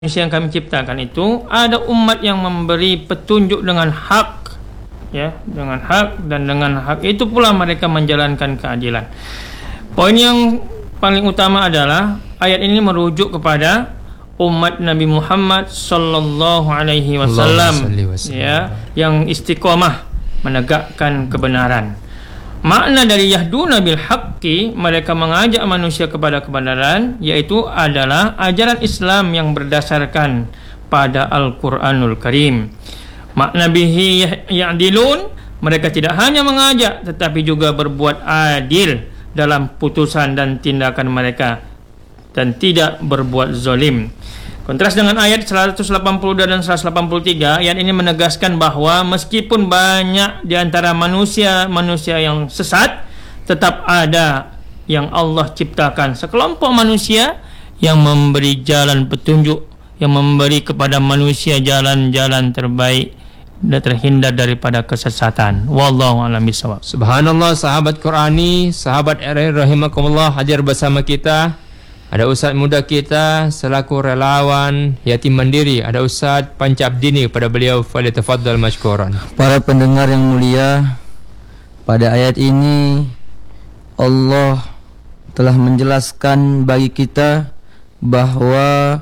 manusia yang kami ciptakan itu ada umat yang memberi petunjuk dengan hak, ya, dengan hak, dan dengan hak itu pula mereka menjalankan keadilan. Poin yang paling utama adalah ayat ini merujuk kepada umat Nabi Muhammad sallallahu alaihi wasallam, ya, yang istiqomah menegakkan kebenaran. Makna dari yahduna bil haqqi, mereka mengajak manusia kepada kebenaran, yaitu adalah ajaran Islam yang berdasarkan pada Al-Quranul Karim. Makna bihi ya'dilun, mereka tidak hanya mengajak tetapi juga berbuat adil dalam putusan dan tindakan mereka dan tidak berbuat zalim. Kontras dengan ayat 182 dan 183, ayat ini menegaskan bahwa meskipun banyak di antara manusia yang sesat, tetap ada yang Allah ciptakan sekelompok manusia yang memberi jalan petunjuk, yang memberi kepada manusia jalan-jalan terbaik dan terhindar daripada kesesatan. Wallahu a'lam bishawab. Subhanallah, sahabat Qurani, sahabat RR rahimakumullah, hadir bersama kita ada Ustaz muda kita selaku relawan yatim mandiri, ada Ustaz Pancabdini. Kepada beliau falyatafaddal mashkuran. Para pendengar yang mulia, pada ayat ini Allah telah menjelaskan bagi kita bahwa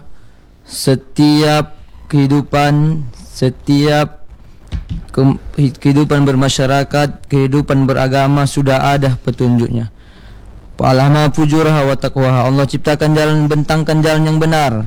setiap kehidupan, setiap kehidupan bermasyarakat, kehidupan beragama sudah ada petunjuknya. Fa'alhamaha fujuraha wa taqwaha. Allah ciptakan jalan, bentangkan jalan yang benar,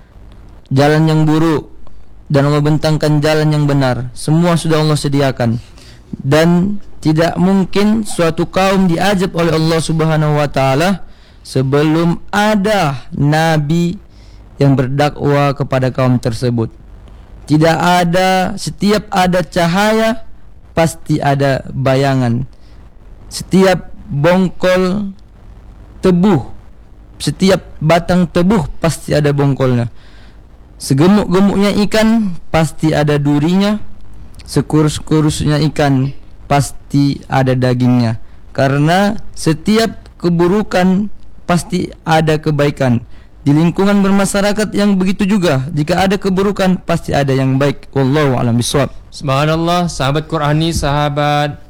jalan yang buruk, dan Allah bentangkan jalan yang benar. Semua sudah Allah sediakan. Dan tidak mungkin suatu kaum diajab oleh Allah Subhanahu wa taala sebelum ada nabi yang berdakwah kepada kaum tersebut. Tidak ada, setiap ada cahaya pasti ada bayangan. Setiap bongkol tebuh, setiap batang tebuh pasti ada bongkolnya. Segemuk-gemuknya ikan pasti ada durinya, sekurus-kurusnya ikan pasti ada dagingnya. Karena setiap keburukan pasti ada kebaikan. Di lingkungan bermasyarakat yang begitu juga, jika ada keburukan pasti ada yang baik. Wallahu a'lam bishawab. Subhanallah, sahabat Qurani, sahabat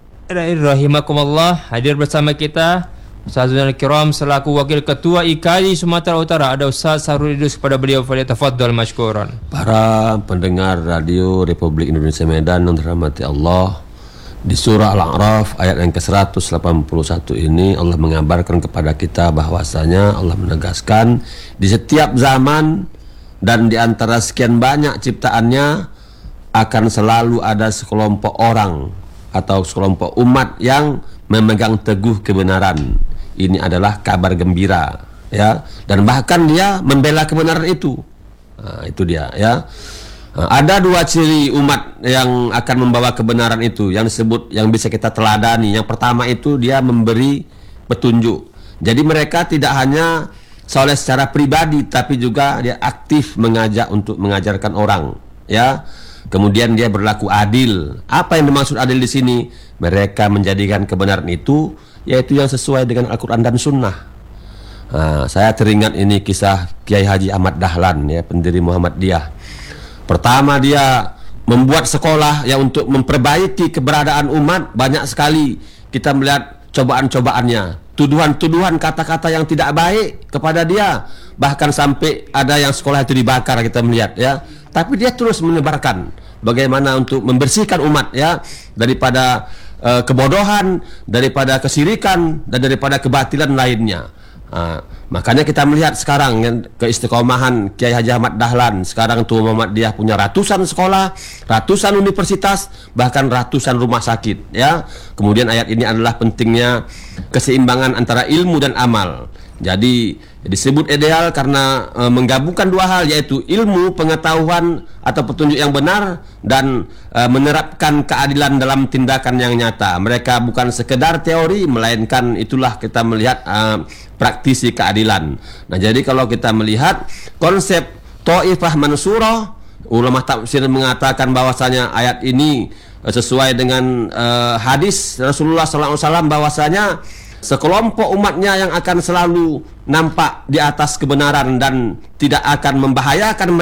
rahimakumullah, hadir bersama kita Ustazul Kiram selaku Wakil Ketua IKAI Sumatera Utara, ada Ustaz Sarul Idrus. Kepada beliau falyatafaddal mashkuran. Para pendengar Radio Republik Indonesia Medan yang dirahmati Allah, di surah Al-A'raf ayat yang ke-181 ini Allah mengabarkan kepada kita bahwasanya Allah menegaskan di setiap zaman dan di antara sekian banyak ciptaannya akan selalu ada sekelompok orang atau sekelompok umat yang memegang teguh kebenaran. Ini adalah kabar gembira, ya, dan bahkan dia membela kebenaran itu. Nah, itu dia, ya. Ada dua ciri umat yang akan membawa kebenaran itu yang disebut, yang bisa kita teladani. Yang pertama itu dia memberi petunjuk. Jadi mereka tidak hanya soleh secara pribadi, tapi juga dia aktif mengajak untuk mengajarkan orang, ya. Kemudian dia berlaku adil. Apa yang dimaksud adil di sini? Mereka menjadikan kebenaran itu yaitu yang sesuai dengan Al-Quran dan Sunnah. Nah, saya teringat ini kisah Kiai Haji Ahmad Dahlan, ya, pendiri Muhammadiyah. Pertama dia membuat sekolah yang untuk memperbaiki keberadaan umat. Banyak sekali kita melihat cobaan-cobaannya, tuduhan-tuduhan, kata-kata yang tidak baik kepada dia. Bahkan sampai ada yang sekolah itu dibakar, kita melihat, ya. Tapi dia terus menyebarkan bagaimana untuk membersihkan umat, ya, daripada kebodohan, daripada kesirikan, dan daripada kebatilan lainnya. Makanya kita melihat sekarang kan, keistiqomahan Kiai Haji Ahmad Dahlan. Sekarang tuh Muhammadiyah punya ratusan sekolah, ratusan universitas, bahkan ratusan rumah sakit, ya. Kemudian ayat ini adalah pentingnya keseimbangan antara ilmu dan amal. Jadi disebut ideal karena menggabungkan dua hal, yaitu ilmu, pengetahuan atau petunjuk yang benar, dan menerapkan keadilan dalam tindakan yang nyata. Mereka bukan sekedar teori, melainkan itulah kita melihat praktisi keadilan. Nah, jadi kalau kita melihat konsep Taifah Mansurah, ulama tafsir mengatakan bahwasanya ayat ini sesuai dengan hadis Rasulullah SAW bahwasanya sekelompok umatnya yang akan selalu nampak di atas kebenaran dan tidak akan membahayakan